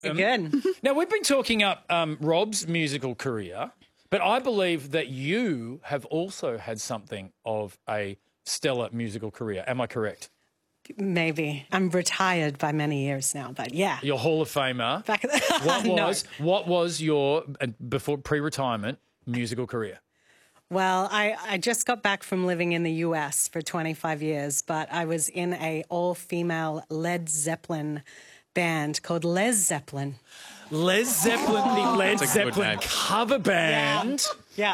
Good. Now, we've been talking up Rob's musical career, but I believe that you have also had something of a stellar musical career. Am I correct? Maybe. I'm retired by many years now, but yeah. You're Hall of Famer. Back What was your, before pre-retirement, musical career? Well, I just got back from living in the US for 25 years, but I was in a all-female Led Zeppelin band called Les Zeppelin. Les Zeppelin, the Led Zeppelin cover band. Yeah.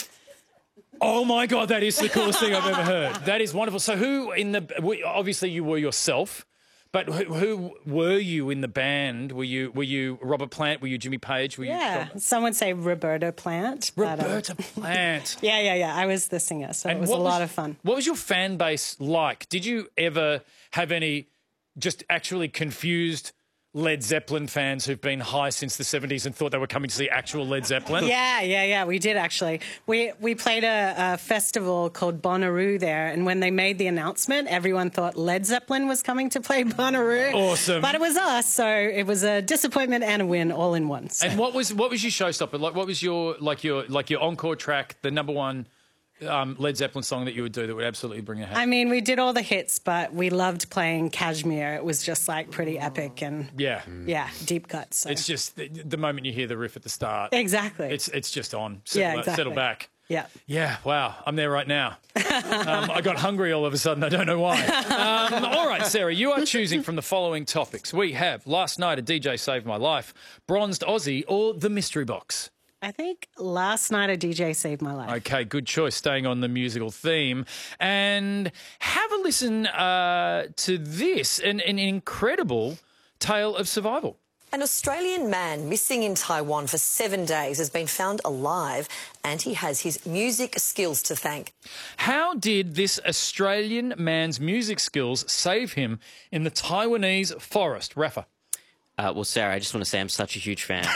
Oh, my God, that is the coolest thing I've ever heard. That is wonderful. So who obviously you were yourself, but who were you in the band? Were you Robert Plant? Were you Jimmy Page? Were you some would say Roberta Plant. Roberta Plant. Yeah. I was the singer, so it was a lot of fun. What was your fan base like? Did you ever have any just actually confused Led Zeppelin fans who've been high since the 70s and thought they were coming to see actual Led Zeppelin? Yeah, we did actually. We played a festival called Bonnaroo there, and when they made the announcement, everyone thought Led Zeppelin was coming to play Bonnaroo. Awesome. But it was us, so it was a disappointment and a win all in one. So. And what was your showstopper? Like, what was your encore track, the number one Led Zeppelin song that you would do that would absolutely bring a hat? I mean, we did all the hits, but we loved playing Kashmir. It was just like pretty epic and deep cuts. So. It's just the moment you hear the riff at the start. Exactly. It's just on. Exactly. Settle back. Yeah. Yeah, wow. I'm there right now. I got hungry all of a sudden. I don't know why. All right, Sarah, you are choosing from the following topics. We have Last Night a DJ Saved My Life, Bronzed Aussie, or The Mystery Box. I think Last Night a DJ Saved My Life. Okay, good choice, staying on the musical theme. And have a listen to this, an incredible tale of survival. An Australian man missing in Taiwan for 7 days has been found alive, and he has his music skills to thank. How did this Australian man's music skills save him in the Taiwanese forest? Rafa. Well, Sarah, I just want to say I'm such a huge fan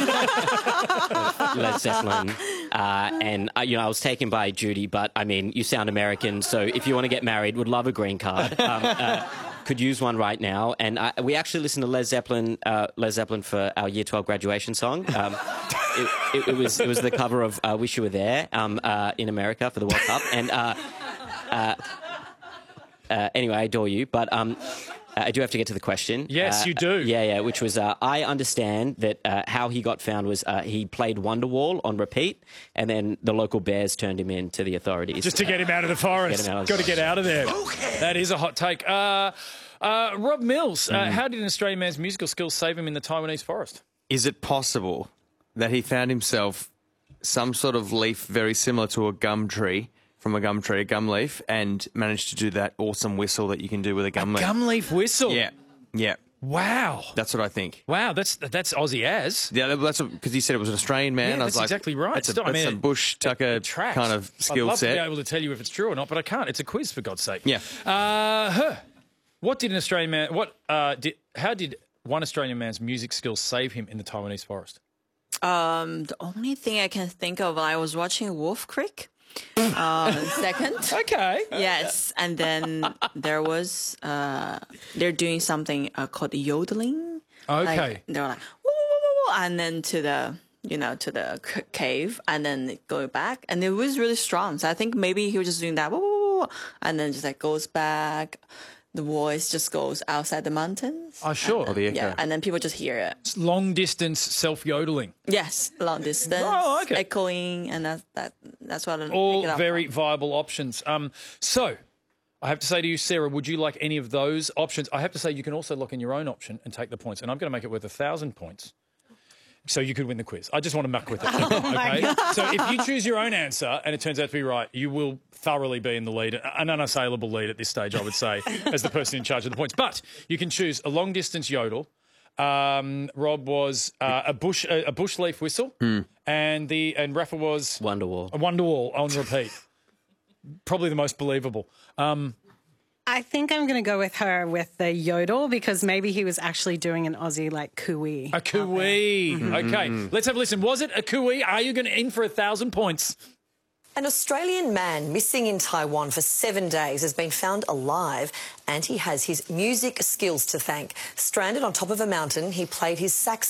of Led Zeppelin. And, I was taken by Judy, but, I mean, you sound American, so if you want to get married, would love a green card. Could use one right now. And we actually listened to Led Zeppelin for our Year 12 graduation song. It was the cover of Wish You Were There in America for the World Cup. And anyway, I adore you, but... I do have to get to the question. Yes, you do. Yeah, which was, I understand that how he got found was he played Wonderwall on repeat, and then the local bears turned him in to the authorities. Just to get him out of the forest. Got to get out of there. Okay. That is a hot take. Rob Mills, how did an Australian man's musical skills save him in the Taiwanese forest? Is it possible that he found himself some sort of leaf very similar to a gum tree, from a gum tree, a gum leaf, and managed to do that awesome whistle that you can do with a gum leaf? Gum leaf whistle? Yeah. Wow. That's what I think. Wow, that's Aussie as. Yeah, that's because he said it was an Australian man. Yeah, I was that's exactly right. That's a Bush Tucker kind of skill I'd love set. to be able to tell you if it's true or not, but I can't. It's a quiz, for God's sake. Yeah. What did an Australian man... How did one Australian man's music skills save him in the Taiwanese forest? The only thing I can think of, I was watching Wolf Creek. Second. Okay. Yes, and then there was they're doing something called yodeling. Okay. Like, they're like woo, woo, woo, and then to the cave, and then go back, and it was really strong. So I think maybe he was just doing that, woo, woo, woo, and then just like goes back. The voice just goes outside the mountains. Oh, sure. The echo. Yeah, and then people just hear it. It's long distance self yodeling. Yes, long distance. Oh, okay. Echoing, and that's what. All very viable options. So, I have to say to you, Sarah, would you like any of those options? I have to say you can also lock in your own option and take the points, and I'm going to make it worth 1,000 points. So you could win the quiz. I just want to muck with it. Okay? So if you choose your own answer and it turns out to be right, you will thoroughly be in the lead, an unassailable lead at this stage, I would say, as the person in charge of the points. But you can choose a long-distance yodel. Rob was a bush leaf whistle, and Rafa was Wonderwall. A Wonderwall on repeat. Probably the most believable. I think I'm going to go with her with the yodel because maybe he was actually doing an Aussie like cooey. A cooey. Okay, let's have a listen. Was it a cooey? Are you going to in for 1,000 points? An Australian man missing in Taiwan for 7 days has been found alive, and he has his music skills to thank. Stranded on top of a mountain, he played his saxophone